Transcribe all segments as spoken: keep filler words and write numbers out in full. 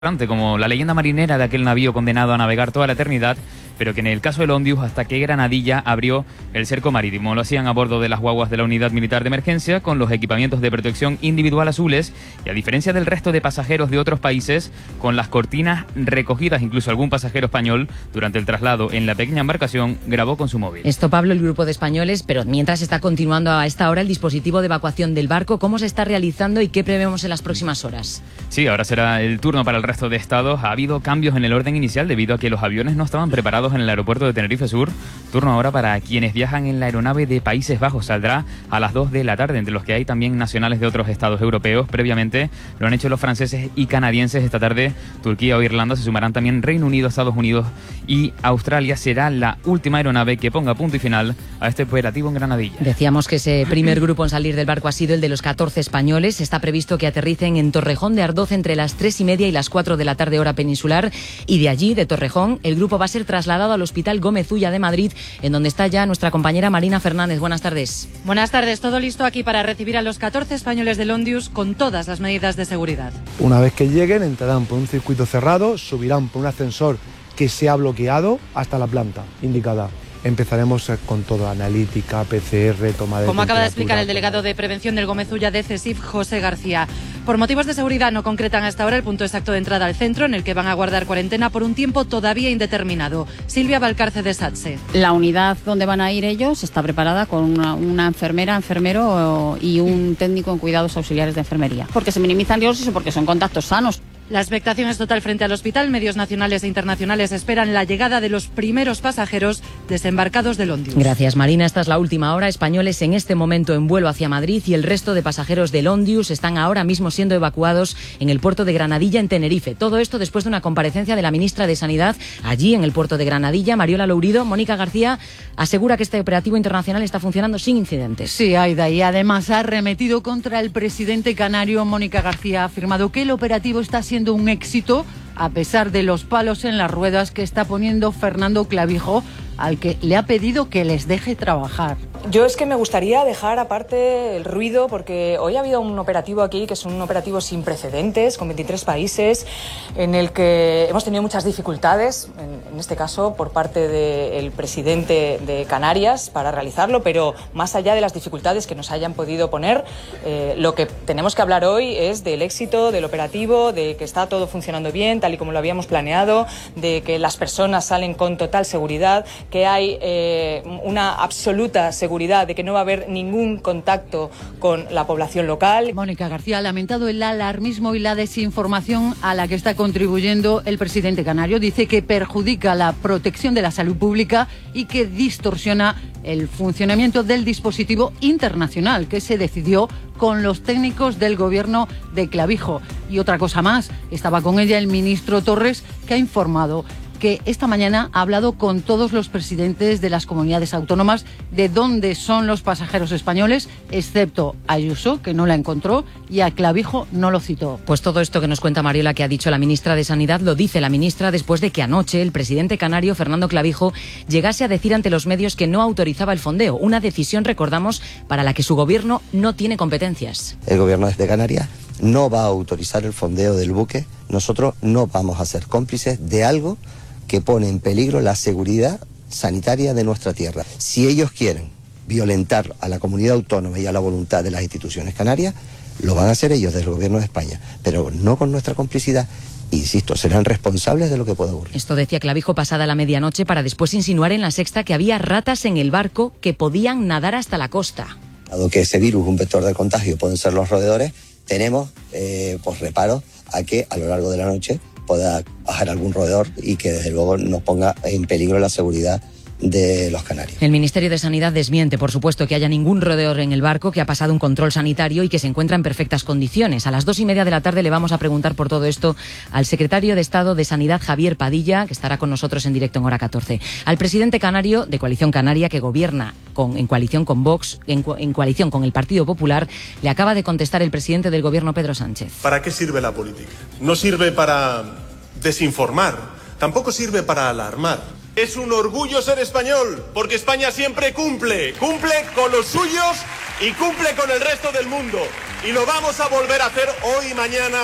como la leyenda marinera de aquel navío condenado a navegar toda la eternidad, pero que en el caso del Ondius hasta que Granadilla abrió el cerco marítimo. Lo hacían a bordo de las guaguas de la Unidad Militar de Emergencia con los equipamientos de protección individual azules y, a diferencia del resto de pasajeros de otros países, con las cortinas recogidas. Incluso algún pasajero español durante el traslado en la pequeña embarcación grabó con su móvil. Esto, Pablo, el grupo de españoles, pero mientras está continuando a esta hora el dispositivo de evacuación del barco. ¿Cómo se está realizando y qué prevemos en las próximas horas? Sí, ahora será el turno para el resto de estados. Ha habido cambios en el orden inicial debido a que los aviones no estaban preparados en el aeropuerto de Tenerife Sur. Turno ahora para quienes viajan en la aeronave de Países Bajos. Saldrá a las dos de la tarde, entre los que hay también nacionales de otros estados europeos. Previamente lo han hecho los franceses y canadienses. Esta tarde Turquía o Irlanda se sumarán también Reino Unido, Estados Unidos y Australia. Será la última aeronave que ponga punto y final a este operativo en Granadilla. Decíamos que ese primer grupo en salir del barco ha sido el de los catorce españoles. Está previsto que aterricen en Torrejón de Ardoz entre las tres y media y las cuatro de la tarde hora peninsular, y de allí, de Torrejón, el grupo va a ser trasladado al Hospital Gómez Ulla de Madrid, en donde está ya nuestra compañera Marina Fernández. Buenas tardes. Buenas tardes, todo listo aquí para recibir a los catorce españoles del Ondius con todas las medidas de seguridad. Una vez que lleguen, entrarán por un circuito cerrado, subirán por un ascensor que se ha bloqueado hasta la planta indicada. Empezaremos con todo, analítica, P C R, toma de Como acaba de explicar el delegado de prevención del Gómez Ulla de CESIF, José García. Por motivos de seguridad no concretan hasta ahora el punto exacto de entrada al centro, en el que van a guardar cuarentena por un tiempo todavía indeterminado. Silvia Valcarce de SATSE. La unidad donde van a ir ellos está preparada con una, una enfermera, enfermero y un técnico en cuidados auxiliares de enfermería. Porque se minimizan riesgos y porque son contactos sanos. La expectación es total frente al hospital. Medios nacionales e internacionales esperan la llegada de los primeros pasajeros desembarcados del Ondius. Gracias, Marina. Esta es la última hora. Españoles en este momento en vuelo hacia Madrid y el resto de pasajeros del Ondius están ahora mismo siendo evacuados en el puerto de Granadilla, en Tenerife. Todo esto después de una comparecencia de la ministra de Sanidad allí en el puerto de Granadilla, Mariola Lourido. Mónica García asegura que este operativo internacional está funcionando sin incidentes. Sí, Aida, y además ha arremetido contra el presidente canario. Mónica García ha afirmado que el operativo está siendo un éxito a pesar de los palos en las ruedas que está poniendo Fernando Clavijo, al que le ha pedido que les deje trabajar. Yo es que me gustaría dejar aparte el ruido, porque hoy ha habido un operativo aquí que es un operativo sin precedentes, con veintitrés países, en el que hemos tenido muchas dificultades, en, en este caso por parte del presidente de Canarias para realizarlo, pero más allá de las dificultades que nos hayan podido poner, eh, lo que tenemos que hablar hoy es del éxito del operativo, de que está todo funcionando bien, tal y como lo habíamos planeado, de que las personas salen con total seguridad, que hay eh, una absoluta seguridad de que no va a haber ningún contacto con la población local. Mónica García ha lamentado el alarmismo y la desinformación a la que está contribuyendo el presidente canario. Dice que perjudica la protección de la salud pública y que distorsiona el funcionamiento del dispositivo internacional que se decidió con los técnicos del gobierno de Clavijo. Y otra cosa más, estaba con ella el ministro Torres, que ha informado que esta mañana ha hablado con todos los presidentes de las comunidades autónomas de dónde son los pasajeros españoles, excepto a Ayuso, que no la encontró, y a Clavijo no lo citó. Pues todo esto que nos cuenta Mariola, que ha dicho la ministra de Sanidad, lo dice la ministra después de que anoche el presidente canario, Fernando Clavijo, llegase a decir ante los medios que no autorizaba el fondeo. Una decisión, recordamos, para la que su gobierno no tiene competencias. El gobierno de Canarias no va a autorizar el fondeo del buque. Nosotros no vamos a ser cómplices de algo que pone en peligro la seguridad sanitaria de nuestra tierra. Si ellos quieren violentar a la comunidad autónoma y a la voluntad de las instituciones canarias, lo van a hacer ellos desde el gobierno de España, pero no con nuestra complicidad. Insisto, serán responsables de lo que pueda ocurrir. Esto decía Clavijo pasada la medianoche, para después insinuar en La Sexta que había ratas en el barco que podían nadar hasta la costa. Dado que ese virus, un vector de contagio, pueden ser los roedores, tenemos eh, pues reparos a que a lo largo de la noche pueda bajar algún roedor y que desde luego nos ponga en peligro la seguridad de los canarios. El Ministerio de Sanidad desmiente, por supuesto, que haya ningún roedor en el barco, que ha pasado un control sanitario y que se encuentra en perfectas condiciones. A las dos y media de la tarde le vamos a preguntar por todo esto al secretario de Estado de Sanidad, Javier Padilla, que estará con nosotros en directo en Hora catorce. Al presidente canario de Coalición Canaria, que gobierna con, en coalición con Vox, en, en coalición con el Partido Popular, le acaba de contestar el presidente del gobierno, Pedro Sánchez. ¿Para qué sirve la política? No sirve para desinformar, tampoco sirve para alarmar. Es un orgullo ser español, porque España siempre cumple, cumple con los suyos y cumple con el resto del mundo. Y lo vamos a volver a hacer hoy y mañana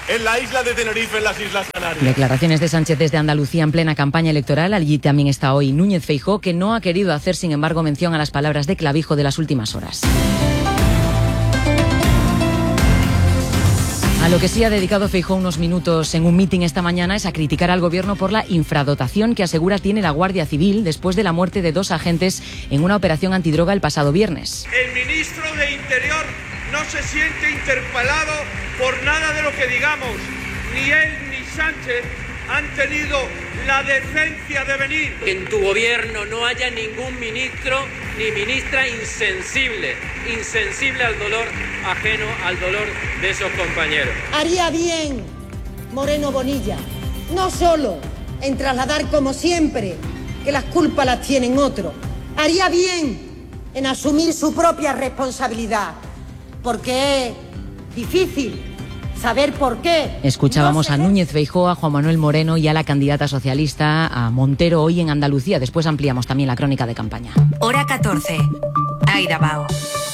en la isla de Tenerife, en las Islas Canarias. Declaraciones de Sánchez desde Andalucía en plena campaña electoral. Allí también está hoy Núñez Feijóo, que no ha querido hacer, sin embargo, mención a las palabras de Clavijo de las últimas horas. A lo que sí ha dedicado Feijóo unos minutos en un mitin esta mañana es a criticar al Gobierno por la infradotación que asegura tiene la Guardia Civil después de la muerte de dos agentes en una operación antidroga el pasado viernes. El ministro de Interior no se siente interpelado por nada de lo que digamos. Ni él ni Sánchez han tenido la decencia de venir. Que en tu gobierno no haya ningún ministro ni ministra insensible, insensible al dolor ajeno, al dolor de esos compañeros. Haría bien Moreno Bonilla, no solo en trasladar como siempre que las culpas las tienen otros, haría bien en asumir su propia responsabilidad, porque es difícil saber por qué. Escuchábamos no a Núñez Feijóo, a Juan Manuel Moreno y a la candidata socialista, a Montero, hoy en Andalucía. Después ampliamos también la crónica de campaña. Hora catorce. Aida Bao.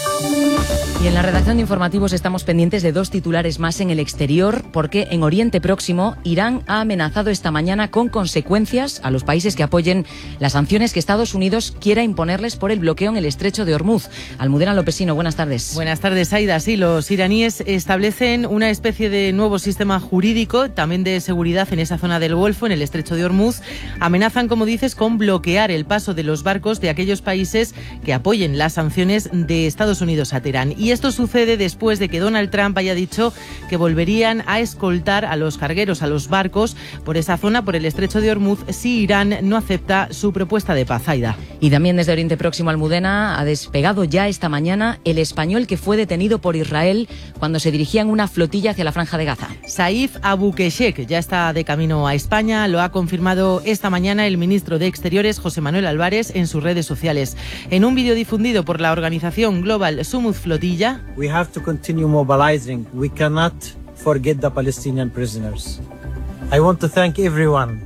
Y en la redacción de informativos estamos pendientes de dos titulares más en el exterior, porque en Oriente Próximo Irán ha amenazado esta mañana con consecuencias a los países que apoyen las sanciones que Estados Unidos quiera imponerles por el bloqueo en el estrecho de Hormuz. Almudena Lopesino, buenas tardes. Buenas tardes, Aida. Sí, los iraníes establecen una especie de nuevo sistema jurídico, también de seguridad en esa zona del Golfo, en el estrecho de Hormuz. Amenazan, como dices, con bloquear el paso de los barcos de aquellos países que apoyen las sanciones de Estados Unidos a Teherán. Y esto sucede después de que Donald Trump haya dicho que volverían a escoltar a los cargueros, a los barcos, por esa zona, por el estrecho de Hormuz, si Irán no acepta su propuesta de paz. Aida. Y también desde Oriente Próximo, Almudena, ha despegado ya esta mañana el español que fue detenido por Israel cuando se dirigía en una flotilla hacia la Franja de Gaza. Saif Abukeshek ya está de camino a España, lo ha confirmado esta mañana el ministro de Exteriores, José Manuel Álvarez, en sus redes sociales. En un vídeo difundido por la organización Global Sumud Flotilla, We have to continue mobilizing. We cannot forget the Palestinian prisoners. I want to thank everyone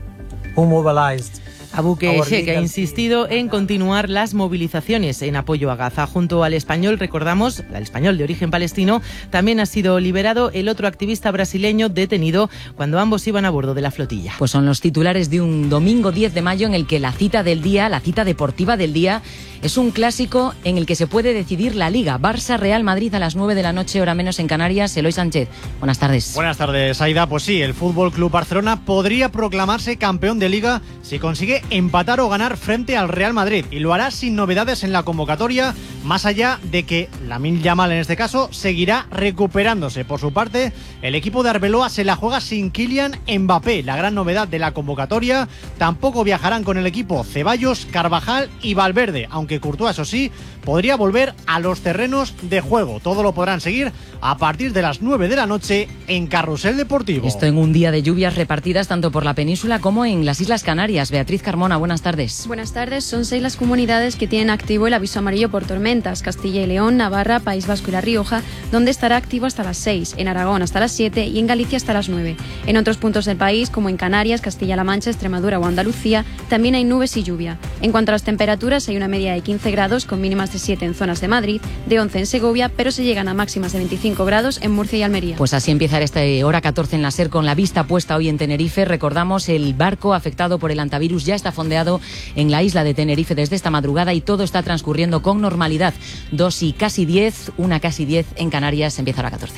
who mobilized. Abukeshek ha insistido en continuar las movilizaciones en apoyo a Gaza. Junto al español, recordamos, al español de origen palestino, también ha sido liberado el otro activista brasileño detenido cuando ambos iban a bordo de la flotilla. Pues son los titulares de un domingo diez de mayo en el que la cita del día, la cita deportiva del día, es un clásico en el que se puede decidir la Liga. Barça-Real Madrid a las nueve de la noche, hora menos en Canarias. Eloy Sánchez, buenas tardes. Buenas tardes, Aida. Pues sí, el F C Barcelona podría proclamarse campeón de Liga si consigue empatar o ganar frente al Real Madrid, y lo hará sin novedades en la convocatoria, más allá de que Lamine Yamal en este caso seguirá recuperándose. Por su parte, el equipo de Arbeloa se la juega sin Kylian Mbappé, la gran novedad de la convocatoria. Tampoco viajarán con el equipo Ceballos, Carvajal y Valverde, aunque Courtois, eso sí, podría volver a los terrenos de juego. Todo lo podrán seguir a partir de las nueve de la noche en Carrusel Deportivo. Esto en un día de lluvias repartidas tanto por la península como en las Islas Canarias. Beatriz Carmona, buenas tardes. Buenas tardes. Son seis las comunidades que tienen activo el aviso amarillo por tormentas: Castilla y León, Navarra, País Vasco y La Rioja, donde estará activo hasta las seis, en Aragón hasta las siete y en Galicia hasta las nueve. En otros puntos del país, como en Canarias, Castilla-La Mancha, Extremadura o Andalucía, también hay nubes y lluvia. En cuanto a las temperaturas, hay una media de quince grados con mínimas de siete en zonas de Madrid, de once en Segovia, pero se llegan a máximas de veinticinco grados en Murcia y Almería. Pues así empieza esta hora catorce en la SER, con la vista puesta hoy en Tenerife. Recordamos, el barco afectado por el antivirus ya está fondeado en la isla de Tenerife desde esta madrugada y todo está transcurriendo con normalidad. Dos y casi diez, una casi diez en Canarias. Empieza hora catorce.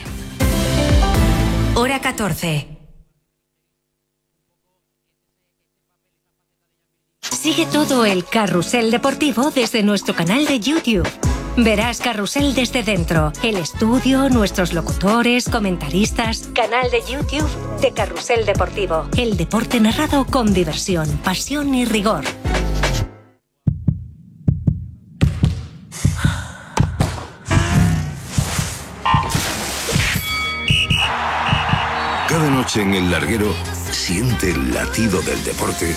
Hora catorce. Sigue todo el carrusel deportivo desde nuestro canal de YouTube. Verás Carrusel desde dentro, el estudio, nuestros locutores, comentaristas. Canal de YouTube de Carrusel Deportivo. El deporte narrado con diversión, pasión y rigor. Cada noche en El Larguero siente el latido del deporte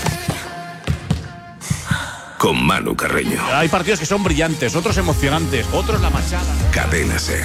con Manu Carreño. Hay partidos que son brillantes, otros emocionantes, otros la machada. Cadena SER.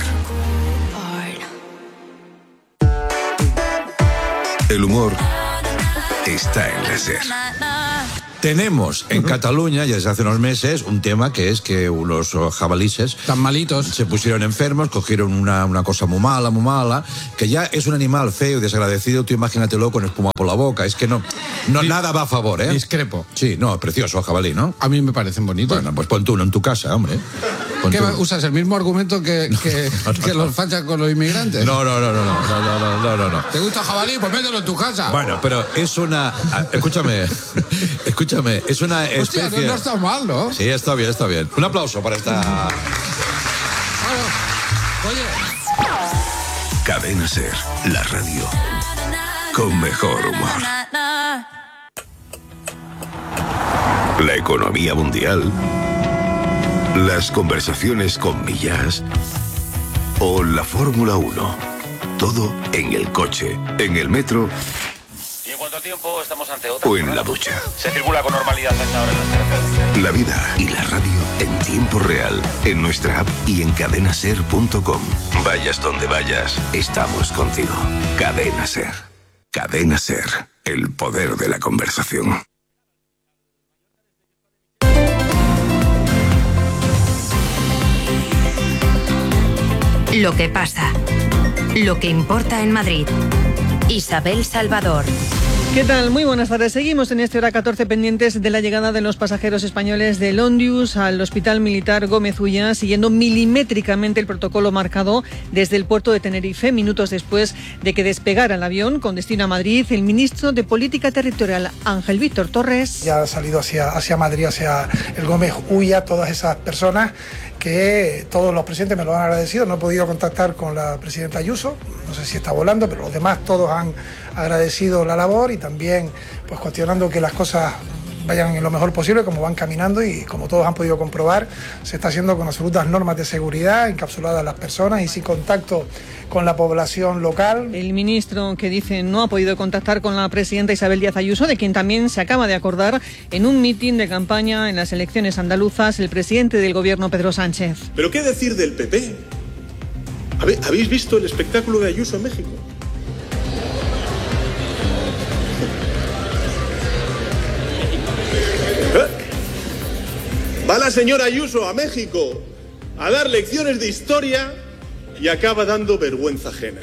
El humor está en la SER. Tenemos en Cataluña, ya desde hace unos meses, un tema que es que unos jabalíes tan malitos se pusieron enfermos, cogieron una, una cosa muy mala, muy mala, que ya es un animal feo y desagradecido. Tú imagínatelo con espuma por la boca. Es que no, no nada va a favor, ¿eh? Discrepo. Sí, no, precioso el jabalí, ¿no? A mí me parecen bonitos. Bueno, pues pon tú uno en tu casa, hombre. Pon ¿Qué tú. usas? ¿El mismo argumento que, que, no, no, que los fachas con los inmigrantes? No, no, no, no, no, no, no, no, no, no. ¿Te gusta el jabalí? Pues mételo en tu casa. Bueno, pero es una... Escúchame, escúchame, es una especie... Hostia, no, no está mal, ¿no? Sí, está bien, está bien. Un aplauso para esta... Oye. Cadena Ser, la radio con mejor humor. La economía mundial, las conversaciones con Millás o la Fórmula uno. Todo en el coche, en el metro. ¿Y en cuánto tiempo estamos ante otra? O en la ducha. Se circula con normalidad hasta ahora en las carreteras. La vida y la radio en tiempo real, en nuestra app y en cadenaser punto com. Vayas donde vayas, estamos contigo. Cadena Ser. Cadena Ser. El poder de la conversación. Lo que pasa. Lo que importa en Madrid. Isabel Salvador. ¿Qué tal? Muy buenas tardes. Seguimos en este hora catorce pendientes de la llegada de los pasajeros españoles del Ondius al Hospital Militar Gómez Ulla, siguiendo milimétricamente el protocolo marcado desde el puerto de Tenerife, minutos después de que despegara el avión con destino a Madrid. El ministro de Política Territorial, Ángel Víctor Torres. Ya ha salido hacia, hacia Madrid, hacia el Gómez Ulla, todas esas personas que todos los presidentes me lo han agradecido. No he podido contactar con la presidenta Ayuso, no sé si está volando, pero los demás todos han agradecido la labor y también pues cuestionando que las cosas vayan en lo mejor posible, como van caminando, y como todos han podido comprobar, se está haciendo con absolutas normas de seguridad, encapsuladas las personas y sin contacto con la población local. El ministro, que dice no ha podido contactar con la presidenta Isabel Díaz Ayuso, de quien también se acaba de acordar en un mitin de campaña en las elecciones andaluzas el presidente del gobierno, Pedro Sánchez. ¿Pero qué decir del P P? ¿Habéis visto el espectáculo de Ayuso en México? Va la señora Ayuso a México a dar lecciones de historia y acaba dando vergüenza ajena.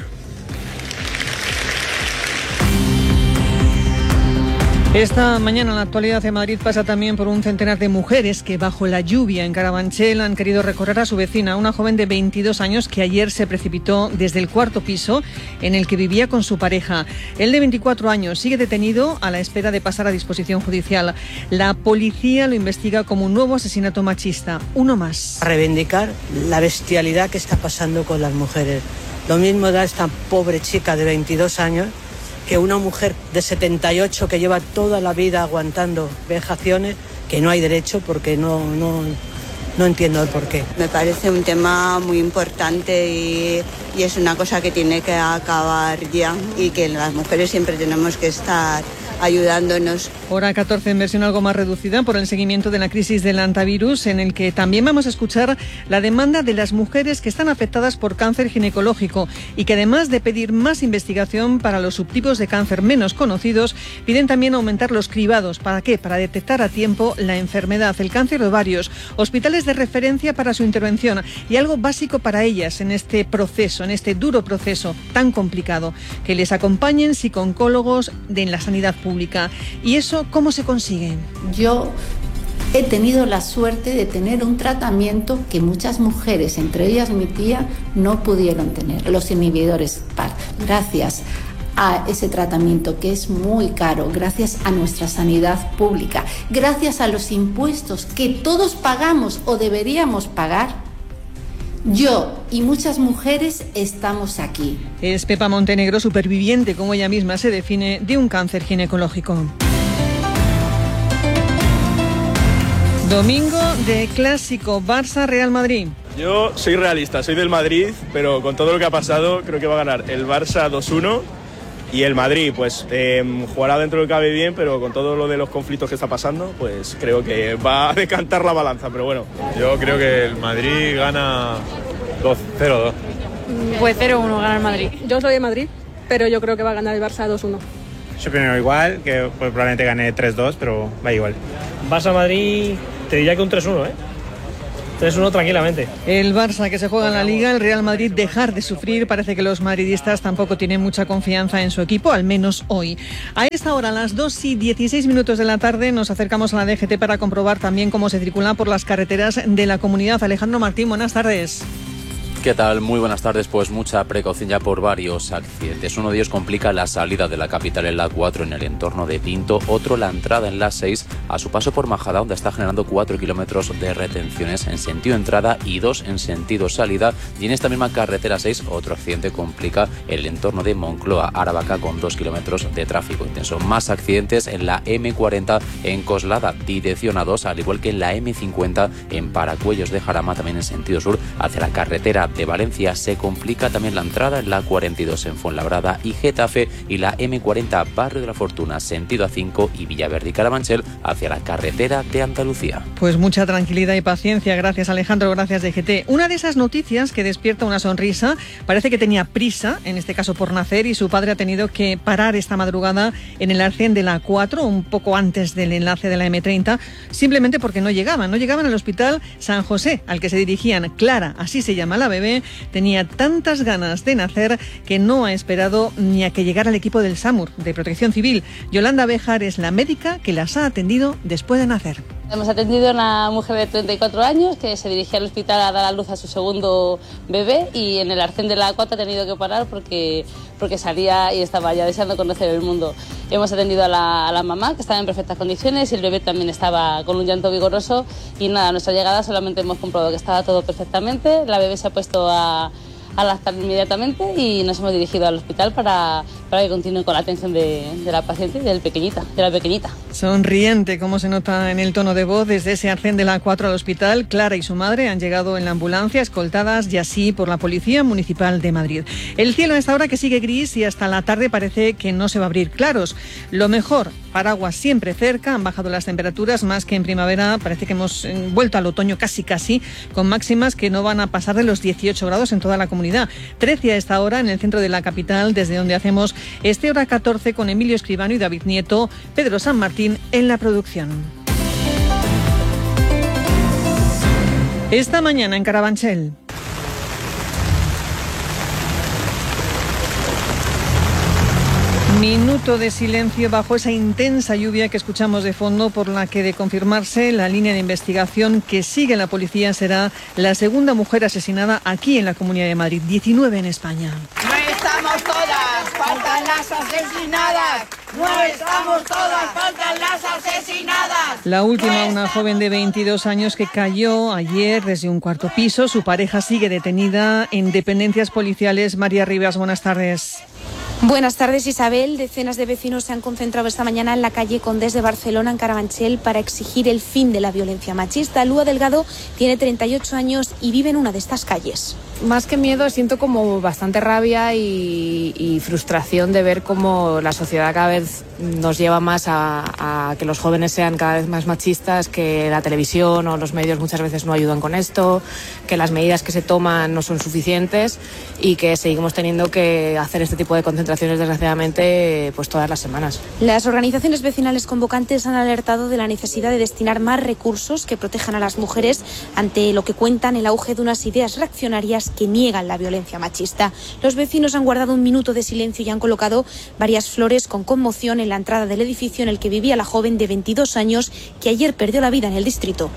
Esta mañana la actualidad de Madrid pasa también por un centenar de mujeres que bajo la lluvia en Carabanchel han querido recorrer a su vecina, una joven de veintidós años que ayer se precipitó desde el cuarto piso en el que vivía con su pareja. Él, de veinticuatro años, sigue detenido a la espera de pasar a disposición judicial. La policía lo investiga como un nuevo asesinato machista, uno más. A reivindicar la bestialidad que está pasando con las mujeres. Lo mismo da esta pobre chica de veintidós años que una mujer de setenta y ocho que lleva toda la vida aguantando vejaciones, que no hay derecho porque no, no, no entiendo el porqué. Me parece un tema muy importante y, y es una cosa que tiene que acabar ya y que las mujeres siempre tenemos que estar ayudándonos. Hora catorce en versión algo más reducida por el seguimiento de la crisis del hantavirus, en el que también vamos a escuchar la demanda de las mujeres que están afectadas por cáncer ginecológico y que, además de pedir más investigación para los subtipos de cáncer menos conocidos, piden también aumentar los cribados. ¿Para qué? Para detectar a tiempo la enfermedad, el cáncer de ovarios, hospitales de referencia para su intervención y algo básico para ellas en este proceso, en este duro proceso tan complicado, que les acompañen psicooncólogos de en la sanidad pública. ¿Y eso cómo se consigue? Yo he tenido la suerte de tener un tratamiento que muchas mujeres, entre ellas mi tía, no pudieron tener, los inhibidores P A R. Gracias a ese tratamiento que es muy caro, gracias a nuestra sanidad pública, gracias a los impuestos que todos pagamos o deberíamos pagar, yo y muchas mujeres estamos aquí. Es Pepa Montenegro, superviviente, como ella misma se define, de un cáncer ginecológico. Domingo de clásico, Barça-Real Madrid. Yo soy realista, soy del Madrid, pero con todo lo que ha pasado creo que va a ganar el Barça dos uno y el Madrid pues eh, jugará dentro de lo que cabe bien, pero con todo lo de los conflictos que está pasando, pues creo que va a decantar la balanza, pero bueno. Yo creo que el Madrid gana dos cero dos. Pues cero uno gana el Madrid. Yo soy de Madrid, pero yo creo que va a ganar el Barça dos uno. Yo primero igual, que pues, probablemente gane tres dos, pero va igual. Barça-Madrid, te diría que un tres uno, ¿eh? tres uno tranquilamente. El Barça que se juega en la Liga, el Real Madrid dejar de sufrir. Parece que los madridistas tampoco tienen mucha confianza en su equipo, al menos hoy. A esta hora, a las dos y dieciséis minutos de la tarde, nos acercamos a la D G T para comprobar también cómo se circula por las carreteras de la comunidad. Alejandro Martín, buenas tardes. ¿Qué tal? Muy buenas tardes. Pues mucha precaución ya por varios accidentes. Uno de ellos complica la salida de la capital en la A cuatro en el entorno de Pinto. Otro la entrada en la A seis a su paso por Majadahonda está generando cuatro kilómetros de retenciones en sentido entrada y dos en sentido salida. Y en esta misma carretera seis otro accidente complica el entorno de Moncloa, Aravaca, con dos kilómetros de tráfico intenso. Más accidentes en la eme cuarenta en Coslada, dirección A dos, al igual que en la eme cincuenta en Paracuellos de Jarama, también en sentido sur hacia la carretera de Valencia. Se complica también la entrada en la cuarenta y dos en Fuenlabrada y Getafe, y la eme cuarenta Barrio de la Fortuna sentido A cinco y Villaverde y Carabanchel hacia la carretera de Andalucía. Pues mucha tranquilidad y paciencia. Gracias, Alejandro, gracias, D G T. Una de esas noticias que despierta una sonrisa. Parece que tenía prisa, en este caso por nacer, y su padre ha tenido que parar esta madrugada en el arcén de la A cuatro, un poco antes del enlace de la eme treinta, simplemente porque no llegaban, no llegaban al hospital San José, al que se dirigían. Clara, así se llama la bebé, tenía tantas ganas de nacer que no ha esperado ni a que llegara el equipo del SAMUR, de Protección Civil. Yolanda Béjar es la médica que las ha atendido después de nacer. Hemos atendido a una mujer de treinta y cuatro años que se dirigía al hospital a dar a luz a su segundo bebé, y en el arcén de la A cuatro ha tenido que parar porque, porque salía y estaba ya deseando conocer el mundo. Hemos atendido a la, a la mamá, que estaba en perfectas condiciones, y el bebé también estaba con un llanto vigoroso, y nada, a nuestra llegada solamente hemos comprobado que estaba todo perfectamente. La bebé se ha puesto a, a lactar inmediatamente y nos hemos dirigido al hospital para, para que continúe con la atención de, de la paciente y del pequeñita, de la pequeñita. Sonriente, como se nota en el tono de voz, desde ese arcén de la A cuatro al hospital. Clara y su madre han llegado en la ambulancia, escoltadas ya así por la Policía Municipal de Madrid. El cielo a esta hora que sigue gris y hasta la tarde parece que no se va a abrir claros. Lo mejor, paraguas siempre cerca, han bajado las temperaturas más que en primavera, parece que hemos vuelto al otoño casi casi, con máximas que no van a pasar de los dieciocho grados en toda la comunidad. trece a esta hora en el centro de la capital, desde donde hacemos este Hora catorce con Emilio Escribano y David Nieto, Pedro San Martín en la producción. Esta mañana en Carabanchel. Minuto de silencio bajo esa intensa lluvia que escuchamos de fondo, por la que, de confirmarse la línea de investigación que sigue la policía, será la segunda mujer asesinada aquí en la Comunidad de Madrid, diecinueve en España. No estamos todas, faltan las asesinadas. No estamos todas, faltan las asesinadas. La última, una joven de veintidós años que cayó ayer desde un cuarto piso. Su pareja sigue detenida en dependencias policiales. María Rivas, buenas tardes. Buenas tardes, Isabel. Decenas de vecinos se han concentrado esta mañana en la calle Condés de Barcelona, en Carabanchel, para exigir el fin de la violencia machista. Lua Delgado tiene treinta y ocho años y vive en una de estas calles. Más que miedo, siento como bastante rabia y, y frustración de ver cómo la sociedad cada vez nos lleva más a, a que los jóvenes sean cada vez más machistas, que la televisión o los medios muchas veces no ayudan con esto, que las medidas que se toman no son suficientes y que seguimos teniendo que hacer este tipo de concentraciones, desgraciadamente, pues todas las semanas. Las organizaciones vecinales convocantes han alertado de la necesidad de destinar más recursos que protejan a las mujeres ante lo que cuentan el auge de unas ideas reaccionarias que niegan la violencia machista. Los vecinos han guardado un minuto de silencio y han colocado varias flores con conmoción en la entrada del edificio en el que vivía la joven de veintidós años que ayer perdió la vida en el distrito.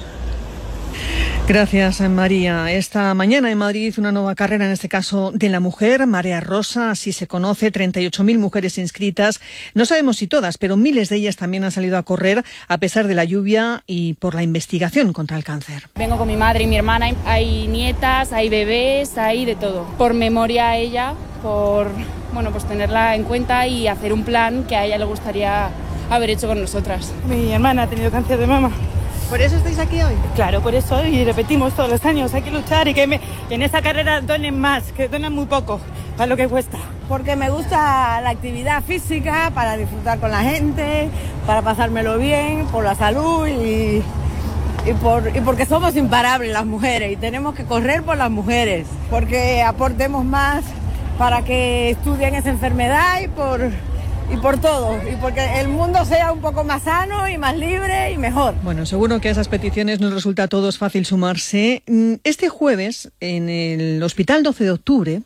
Gracias, María. Esta mañana en Madrid una nueva carrera, en este caso de la mujer, Marea Rosa, así se conoce, treinta y ocho mil mujeres inscritas. No sabemos si todas, pero miles de ellas también han salido a correr a pesar de la lluvia y por la investigación contra el cáncer. Vengo con mi madre y mi hermana, hay nietas, hay bebés, hay de todo. Por memoria a ella, por bueno, pues tenerla en cuenta y hacer un plan que a ella le gustaría haber hecho con nosotras. Mi hermana ha tenido cáncer de mama. ¿Por eso estáis aquí hoy? Claro, por eso, y repetimos todos los años, hay que luchar y que, me, que en esta carrera donen más, que donen muy poco, para lo que cuesta. Porque me gusta la actividad física, para disfrutar con la gente, para pasármelo bien, por la salud y, y, por, y porque somos imparables las mujeres y tenemos que correr por las mujeres, porque aportemos más para que estudien esa enfermedad y por... y por todo, y porque el mundo sea un poco más sano y más libre y mejor. Bueno, seguro que a esas peticiones nos resulta a todos fácil sumarse. Este jueves, en el Hospital doce de octubre,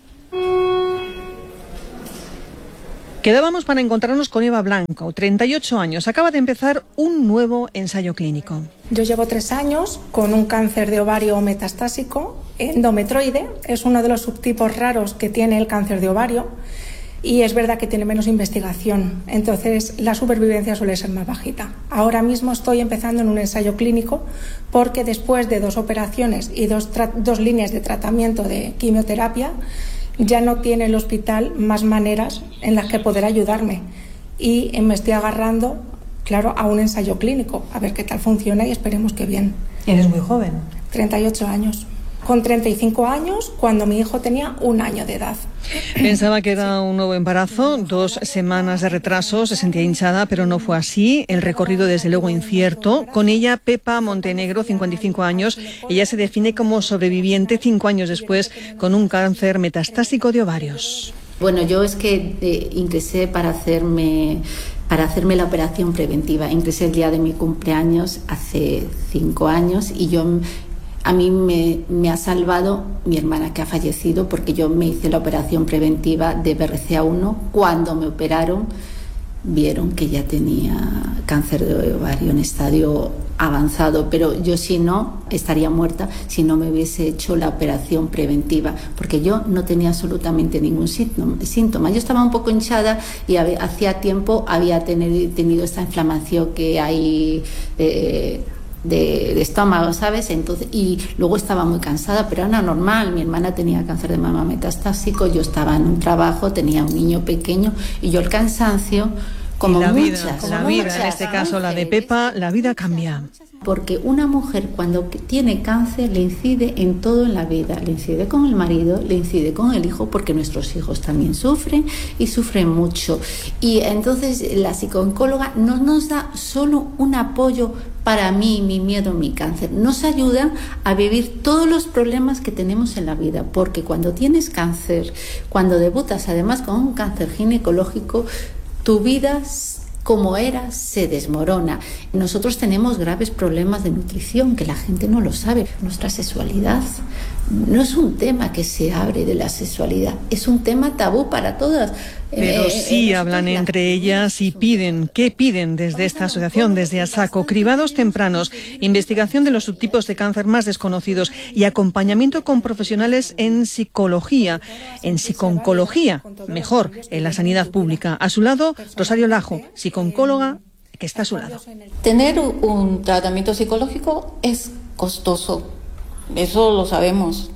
quedábamos para encontrarnos con Eva Blanco, treinta y ocho años. Acaba de empezar un nuevo ensayo clínico. Yo llevo tres años con un cáncer de ovario metastásico, endometroide. Es uno de los subtipos raros que tiene el cáncer de ovario y es verdad que tiene menos investigación. Entonces la supervivencia suele ser más bajita. Ahora mismo estoy empezando en un ensayo clínico porque después de dos operaciones y dos, dos líneas de tratamiento de quimioterapia, ya no tiene el hospital más maneras en las que poder ayudarme y me estoy agarrando, claro, a un ensayo clínico, a ver qué tal funciona y esperemos que bien. Eres muy joven. treinta y ocho años. Con treinta y cinco años, cuando mi hijo tenía un año de edad. Pensaba que era un nuevo embarazo, dos semanas de retraso, se sentía hinchada, pero no fue así. El recorrido, desde luego, incierto. Con ella, Pepa Montenegro, cincuenta y cinco años. Ella se define como sobreviviente cinco años después con un cáncer metastásico de ovarios. Bueno, yo es que eh, ingresé para hacerme... para hacerme la operación preventiva. Ingresé el día de mi cumpleaños hace cinco años y yo... A mí me, me ha salvado mi hermana, que ha fallecido, porque yo me hice la operación preventiva de B R C A uno. Cuando me operaron, vieron que ya tenía cáncer de ovario en estadio avanzado, pero yo si no, estaría muerta si no me hubiese hecho la operación preventiva, porque yo no tenía absolutamente ningún síntoma. Yo estaba un poco hinchada y había, hacía tiempo había tener, tenido esta inflamación que hay... Eh, De, de estómago, ¿sabes? Entonces, y luego estaba muy cansada, pero era normal. Mi hermana tenía cáncer de mama metastásico, yo estaba en un trabajo, tenía un niño pequeño y yo el cansancio, como la muchas, vida, como la vida, muchas, en este caso la de Pepa, la vida cambia. Porque una mujer cuando tiene cáncer le incide en todo en la vida, le incide con el marido, le incide con el hijo, porque nuestros hijos también sufren y sufren mucho. Y entonces la psicooncóloga no nos da solo un apoyo para mí, mi miedo, mi cáncer, nos ayuda a vivir todos los problemas que tenemos en la vida, porque cuando tienes cáncer, cuando debutas además con un cáncer ginecológico, tu vida como era se desmorona. Nosotros tenemos graves problemas de nutrición que la gente no lo sabe. Nuestra sexualidad no es un tema que se abre de la sexualidad, es un tema tabú para todas. Pero Eh, sí eh, hablan entre ellas y piden, ¿qué piden desde esta asociación, desde ASACO? Cribados tempranos, investigación de los subtipos de cáncer más desconocidos y acompañamiento con profesionales en psicología, en psiconcología, mejor, en la sanidad pública. A su lado, Rosario Lajo, psicooncóloga, que está a su lado. Tener un tratamiento psicológico es costoso, eso lo sabemos.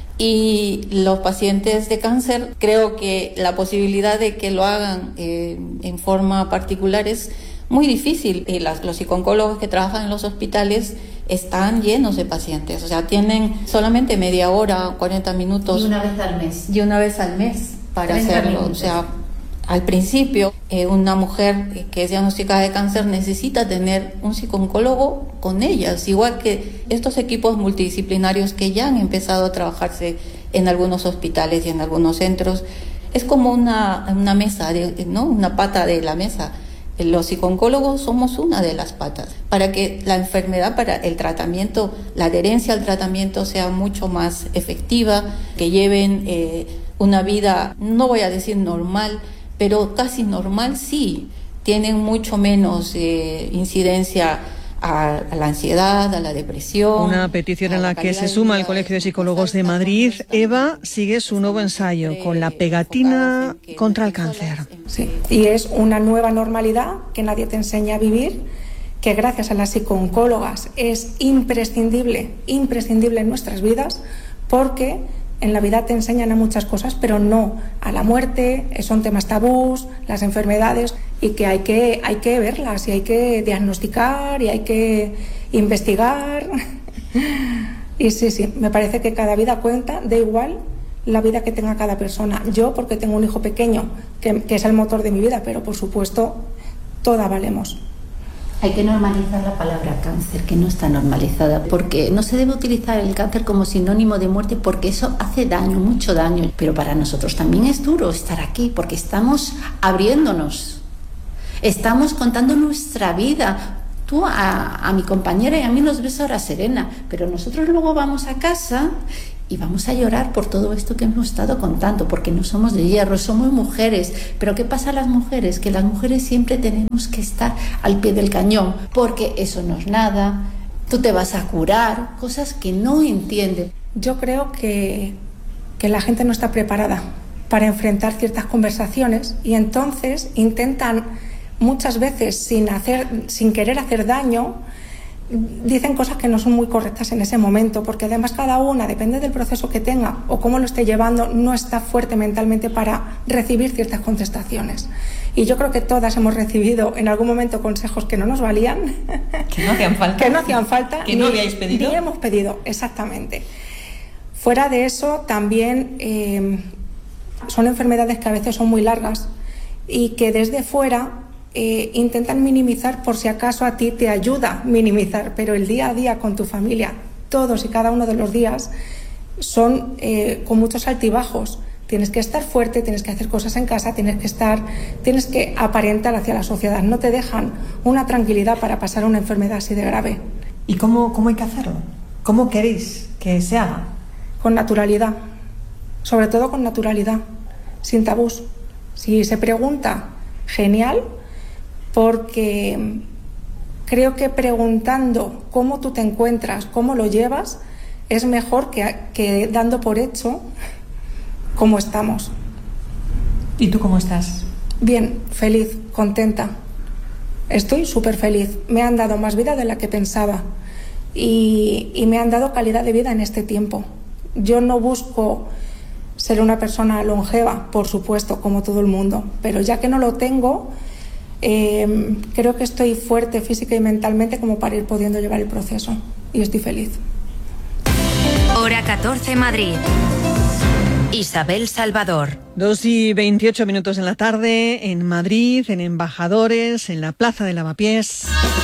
Y los pacientes de cáncer, creo que la posibilidad de que lo hagan eh, en forma particular es muy difícil. Y las, los psicooncólogos que trabajan en los hospitales están llenos de pacientes, o sea, tienen solamente media hora, cuarenta minutos. Y una vez al mes. Y una vez al mes para hacerlo, minutos. O sea, al principio, eh, una mujer que es diagnosticada de cáncer necesita tener un psicooncólogo con ellas, igual que estos equipos multidisciplinarios que ya han empezado a trabajarse en algunos hospitales y en algunos centros. Es como una, una mesa, de, ¿no? Una pata de la mesa. Los psicooncólogos somos una de las patas, para que la enfermedad, para el tratamiento, la adherencia al tratamiento sea mucho más efectiva, que lleven eh, una vida, no voy a decir normal, pero casi normal sí, tienen mucho menos eh, incidencia a, a la ansiedad, a la depresión. Una petición en la que se suma el Colegio de Psicólogos de Madrid. Eva sigue su nuevo ensayo con la pegatina contra el cáncer. Sí, y es una nueva normalidad que nadie te enseña a vivir, que gracias a las psicooncólogas es imprescindible, imprescindible en nuestras vidas, porque en la vida te enseñan a muchas cosas, pero no a la muerte, son temas tabús, las enfermedades, y que hay que, hay que verlas, y hay que diagnosticar, y hay que investigar. Y sí, sí, me parece que cada vida cuenta, da igual la vida que tenga cada persona. Yo, porque tengo un hijo pequeño, que, que es el motor de mi vida, pero por supuesto, todas valemos. Hay que normalizar la palabra cáncer, que no está normalizada, porque no se debe utilizar el cáncer como sinónimo de muerte, porque eso hace daño, mucho daño. Pero para nosotros también es duro estar aquí, porque estamos abriéndonos, estamos contando nuestra vida. Tú a, a mi compañera y a mí nos ves ahora serena, pero nosotros luego vamos a casa y vamos a llorar por todo esto que hemos estado contando, porque no somos de hierro, somos mujeres. Pero ¿qué pasa a las mujeres? Que las mujeres siempre tenemos que estar al pie del cañón, porque eso no es nada, tú te vas a curar, cosas que no entienden. Yo creo que, que la gente no está preparada para enfrentar ciertas conversaciones y entonces intentan muchas veces sin, hacer, sin querer hacer daño, dicen cosas que no son muy correctas en ese momento, porque además cada una, depende del proceso que tenga o cómo lo esté llevando, no está fuerte mentalmente para recibir ciertas contestaciones. Y yo creo que todas hemos recibido en algún momento consejos que no nos valían, que no hacían falta, que no hacían falta, que no habíais pedido, ni hemos pedido, exactamente. Fuera de eso, también eh, son enfermedades que a veces son muy largas y que desde fuera Eh, intentan minimizar por si acaso a ti te ayuda minimizar, pero el día a día con tu familia, todos y cada uno de los días son eh, con muchos altibajos. Tienes que estar fuerte, tienes que hacer cosas en casa, tienes que estar, tienes que aparentar hacia la sociedad. No te dejan una tranquilidad para pasar una enfermedad así de grave. ¿Y cómo, cómo hay que hacerlo? ¿Cómo queréis que se haga? Con naturalidad, sobre todo con naturalidad, sin tabús. Si se pregunta, genial, porque creo que preguntando cómo tú te encuentras, cómo lo llevas, es mejor que, que dando por hecho cómo estamos. ¿Y tú cómo estás? Bien, feliz, contenta. Estoy súper feliz. Me han dado más vida de la que pensaba y, y me han dado calidad de vida en este tiempo. Yo no busco ser una persona longeva, por supuesto, como todo el mundo, pero ya que no lo tengo, Eh, creo que estoy fuerte física y mentalmente como para ir pudiendo llevar el proceso y estoy feliz. Hora catorce, Madrid. Isabel Salvador. dos y veintiocho minutos en la tarde, en Madrid, en Embajadores, en la Plaza de Lavapiés.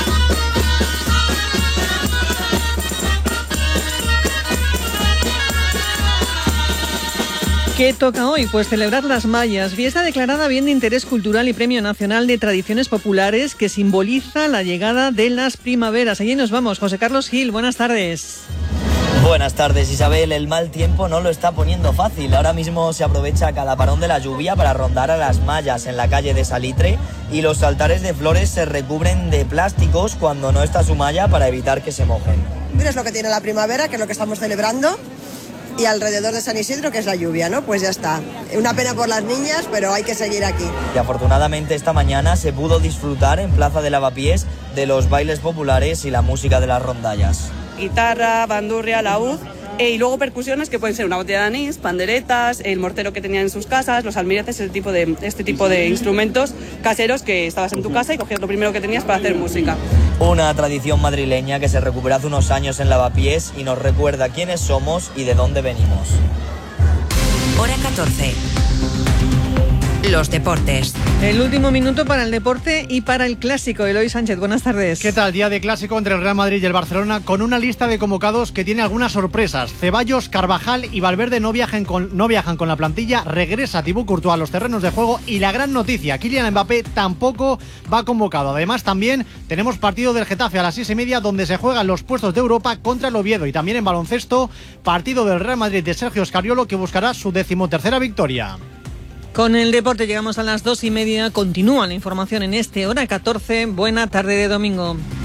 ¿Qué toca hoy? Pues celebrar las Mallas, fiesta declarada bien de interés cultural y Premio Nacional de Tradiciones Populares que simboliza la llegada de las primaveras. Allí nos vamos. José Carlos Gil, buenas tardes. Buenas tardes, Isabel. El mal tiempo no lo está poniendo fácil. Ahora mismo se aprovecha cada parón de la lluvia para rondar a las mallas en la calle de Salitre y los altares de flores se recubren de plásticos cuando no está su malla para evitar que se mojen. Es lo que tiene la primavera, que es lo que estamos celebrando, y alrededor de San Isidro, que es la lluvia, ¿no? Pues ya está. Una pena por las niñas, pero hay que seguir aquí. Y afortunadamente esta mañana se pudo disfrutar en Plaza de Lavapiés de los bailes populares y la música de las rondallas. Guitarra, bandurria, laúd, eh, y luego percusiones que pueden ser una botella de anís, panderetas, el mortero que tenían en sus casas, los almireces, este tipo de, este tipo de instrumentos caseros que estabas en tu casa y cogías lo primero que tenías para hacer música. Una tradición madrileña que se recuperó hace unos años en Lavapiés y nos recuerda quiénes somos y de dónde venimos. Hora catorce. Los deportes. El último minuto para el deporte y para el clásico. Eloy Sánchez, buenas tardes. ¿Qué tal? Día de clásico entre el Real Madrid y el Barcelona con una lista de convocados que tiene algunas sorpresas. Ceballos, Carvajal y Valverde no viajan con, no viajan con la plantilla. Regresa Thibaut Courtois a los terrenos de juego y la gran noticia, Kylian Mbappé tampoco va convocado. Además también tenemos partido del Getafe a las seis y media donde se juegan los puestos de Europa contra el Oviedo y también en baloncesto partido del Real Madrid de Sergio Scariolo que buscará su decimotercera victoria. Con el deporte llegamos a las dos y media. Continúa la información en este Hora catorce. Buena tarde de domingo.